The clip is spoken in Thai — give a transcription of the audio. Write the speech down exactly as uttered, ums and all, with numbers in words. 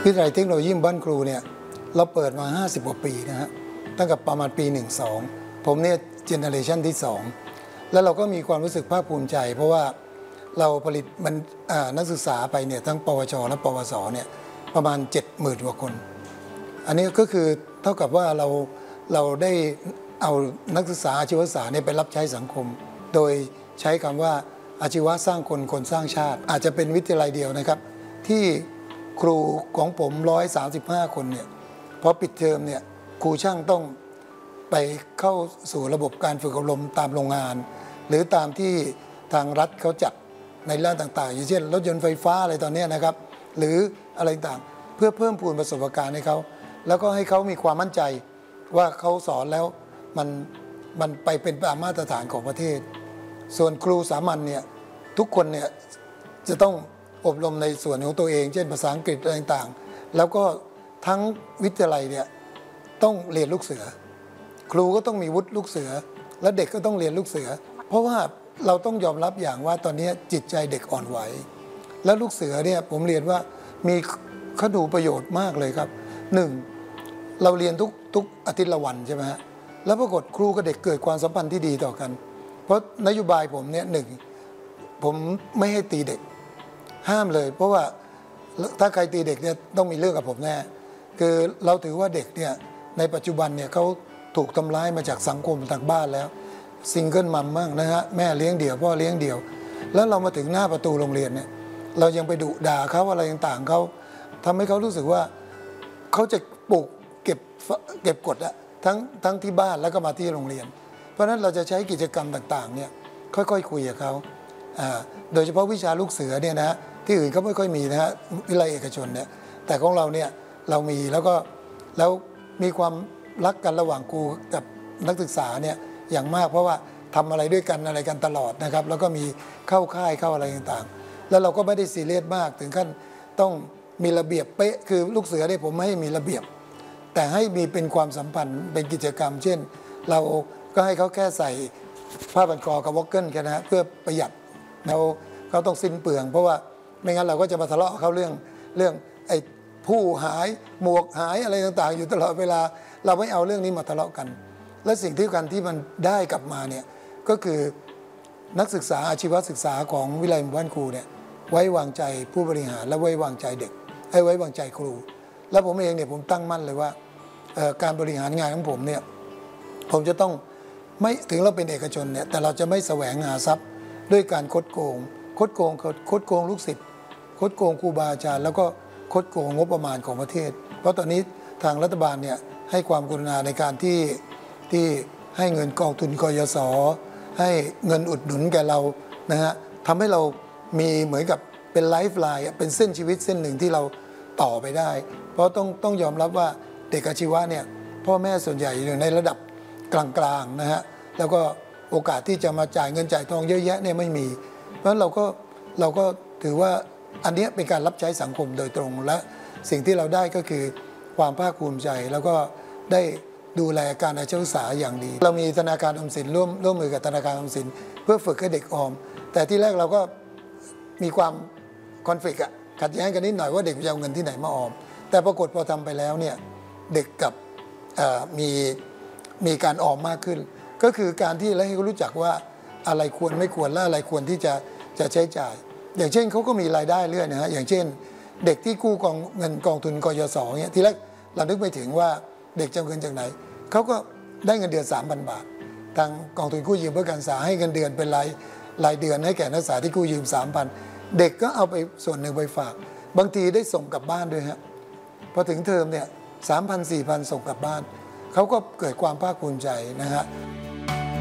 วิทยาลัยเทคโนโลยีบ้านครูเนี่ยเราเปิดมาห้าสิบกว่าปีนะฮะตั้งแต่ประมาณปีหนึ่งสองผมเนี่ยเจเนอเรชันที่สองแล้วเราก็มีความรู้สึกภาคภูมิใจเพราะว่าเราผลิตมันนักศึกษาไปเนี่ยทั้งปวชและปวสเนี่ยประมาณ เจ็ดหมื่น กว่าคนอันนี้ก็คือเท่ากับว่าเราเราได้เอานักศึกษาอาชีวศาสตร์เนี่ยไปรับใช้สังคมโดยใช้คำว่าอาชีวะสร้างคนคนสร้างชาติอาจจะเป็นวิทยาลัยเดียวนะครับที่ครูของผมหนึ่งร้อยสามสิบห้าคนเนี่ยพอปิดเทอมเนี่ยครูช่างต้องไปเข้าสู่ระบบการฝึกอบรมตามโรงงานหรือตามที่ทางรัฐเขาจัดในด้านต่างๆอย่างเช่นรถยนต์ไฟฟ้าอะไรตอนนี้นะครับหรืออะไรต่างเพื่อเพิ่มพูนประสบการณ์ให้เขาแล้วก็ให้เขามีความมั่นใจว่าเขาสอนแล้วมันมันไปเป็นตามมาตรฐานของประเทศส่วนครูสามัญเนี่ยทุกคนเนี่ยจะต้องอบรมในส่วนของตัวเองเช่นภาษาอังกฤษอะไรต่างๆแล้วก็ทั้งวิทยาลัยเนี่ยต้องเรียนลูกเสือครูก็ต้องมีวุฒิลูกเสือและเด็กก็ต้องเรียนลูกเสือเพราะว่าเราต้องยอมรับอย่างว่าตอนนี้จิตใจเด็กอ่อนไหวแล้วลูกเสือเนี่ยผมเรียนว่ามีข้อดูประโยชน์มากเลยครับหนึ่งเราเรียนทุกทุกอาทิตย์ละวันใช่ไหมฮะแล้วปรากฏครูกับเด็กเกิดความสัมพันธ์ที่ดีต่อกันเพราะนโยบายผมเนี่ยหนึ่งผมไม่ให้ตีเด็กห้ามเลยเพราะว่าถ้าใครตีเด็กเนี่ยต้องมีเรื่องกับผมแน่คือเราถือว่าเด็กเนี่ยในปัจจุบันเนี่ยเขาถูกทำร้ายมาจากสังคมทางบ้านแล้วซิงเกิลมัมมั่งนะฮะแม่เลี้ยงเดี่ยวพ่อเลี้ยงเดี่ยวแล้วเรามาถึงหน้าประตูโรงเรียนเนี่ยเรายังไปดุด่าเขาอะไรต่างๆเขาทำให้เขารู้สึกว่าเขาจะปลูกเก็บเก็บกดอะทั้งทั้งที่บ้านแล้วก็มาที่โรงเรียนเพราะฉะนั้นเราจะใช้กิจกรรมต่างๆเนี่ยค่อยๆคุยกับเขาโดยเฉพาะวิชาลูกเสือเนี่ยนะที่อื่นเขาไม่ค่อยมีนะฮะวิทยาลัยเอกชนเนี่ยแต่ของเราเนี่ยเรามีแล้วก็แล้วมีความรักกันระหว่างครูกับนักศึกษาเนี่ยอย่างมากเพราะว่าทำอะไรด้วยกันอะไรกันตลอดนะครับแล้วก็มีเข้าค่ายเข้าอะไรต่างๆแล้วเราก็ไม่ได้ซีเรียสมากถึงขั้นต้องมีระเบียบเป๊ะคือลูกเสือเนี่ยผมไม่ให้มีระเบียบแต่ให้มีเป็นความสัมพันธ์เป็นกิจกรรมเช่นเราก็ให้เขาแค่ใส่ผ้าพันคอกับวอคเกิลแค่นะเพื่อประหยัดเราเขาต้องสิ้นเปลืองเพราะว่าไม่งั้นเราก็จะมาทะเลาะเขาเรื่องเรื่องไอ้ผู้หายหมวกหายอะไรต่างๆอยู่ตลอดเวลาเราไม่เอาเรื่องนี้มาทะเลาะกันและสิ่งที่กันที่มันได้กลับมาเนี่ยก็คือนักศึกษาอาชีวศึกษาของวิทยาลัยบ้านครูเนี่ยไว้วางใจผู้บริหารและไว้วางใจเด็กให้ไว้วางใจครูแล้วผมเองเนี่ยผมตั้งมั่นเลยว่าการบริหารงานของผมเนี่ยผมจะต้องไม่ถึงเราเป็นเอกชนเนี่ยแต่เราจะไม่แสวงหาทรัพย์ด้วยการคดโกงคดโกงคดโกงลูกศิษย์คดโกงครูบาอาจารย์แล้วก็คดโกงงบประมาณของประเทศเพราะตอนนี้ทางรัฐบาลเนี่ยให้ความกรุณาในการที่ที่ให้เงินกองทุนกยศให้เงินอุดหนุนแก่เรานะฮะทำให้เรามีเหมือนกับเป็นไลฟ์ไลน์เป็นเส้นชีวิตเส้นหนึ่งที่เราต่อไปได้เพราะต้องต้องยอมรับว่าเด็กอาชีวะเนี่ยพ่อแม่ส่วนใหญ่อยู่ในระดับกลางๆนะฮะแล้วก็โอกาสที่จะมาจ่ายเงินจ่ายทองเยอะแยะเนี่ยไม่มีเพราะฉะนั้นเราก็เราก็ถือว่าอันนี้เป็นการรับใช้สังคมโดยตรงและสิ่งที่เราได้ก็คือความภาคภูมิใจแล้วก็ได้ดูแลการอาชีวศึกษาอย่างดีเรามีธนาคารออมสินร่วมร่วมมือกับธนาคารออมสินเพื่อฝึกให้เด็กออมแต่ที่แรกเราก็มีความคอนฟ lict อะขัดแย้งกันนิดหน่อยว่าเด็กจะเอาเงินที่ไหนมาออมแต่ปรากฏพอทำไปแล้วเนี่ยเด็กกับมีมีการออมมากขึ้นก็คือการที่ให้เขารู้จักว่าอะไรควรไม่ควรและอะไรควรที่จะจะใช้จ่ายอย่างเช่นเขาก็มีรายได้เรื่อยนะฮะอย่างเช่นเด็กที่กู้กองเงินกองทุนกยศเนี่ยทีแรกเรานึกไปถึงว่าเด็กจะเอาเงินจากไหนเขาก็ได้เงินเดือน สามพัน บาททางกองทุนกู้ยืมเพื่อการศึกษาให้เงินเดือนเป็นรายรายเดือนให้แก่นักศึกษาที่กู้ยืม สามพัน เด็กก็เอาไปส่วนหนึ่งไปฝากบางทีได้ส่งกลับบ้านด้วยฮะพอถึงเทอมเนี่ย สามพัน สี่พัน ส่งกลับบ้านเขาก็เกิดความภาคภูมิใจนะฮะ